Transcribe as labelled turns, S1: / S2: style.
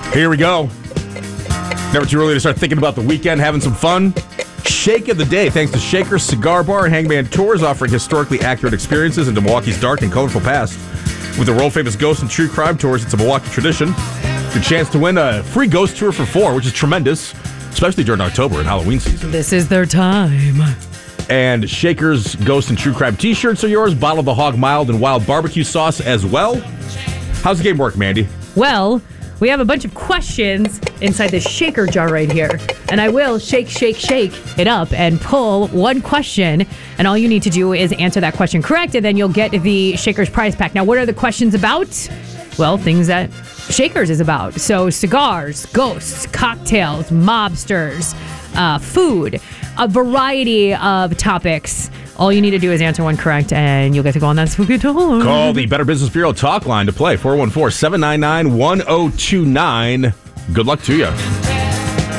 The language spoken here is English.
S1: Here we go. Never too early to start thinking about the weekend, having some fun. Shake of the day, thanks to Shaker's Cigar Bar and Hangman Tours, offering historically accurate experiences into Milwaukee's dark and colorful past. With the world-famous Ghost and True Crime Tours, it's a Milwaukee tradition. Good chance to win a free ghost tour for 4, which is tremendous, especially during October and Halloween season.
S2: This is their time.
S1: And Shaker's Ghost and True Crime t-shirts are yours. Bottle of the Hog Mild and Wild Barbecue Sauce as well. How's the game work, Mandy?
S2: Well, we have a bunch of questions inside this shaker jar right here. And I will shake it up and pull one question. And all you need to do is answer that question correct, and then you'll get the Shaker's prize pack. Now, what are the questions about? Well, things that Shaker's is about. So cigars, ghosts, cocktails, mobsters, food, a variety of topics. All you need to do is answer one correct, and you'll get to go on that spooky tour.
S1: Call the Better Business Bureau talk line to play, 414-799-1029. Good luck to you.